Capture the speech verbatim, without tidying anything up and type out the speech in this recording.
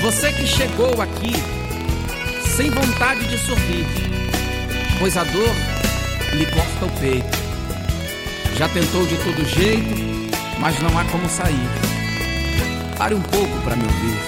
Você que chegou aqui sem vontade de sorrir, pois a dor lhe corta o peito. Já tentou de todo jeito, mas não há como sair. Pare um pouco para me ouvir.